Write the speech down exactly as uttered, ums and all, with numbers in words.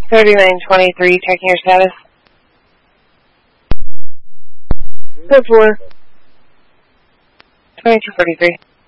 thirty-nine twenty-three, checking your status. Code four. twenty-two forty-three.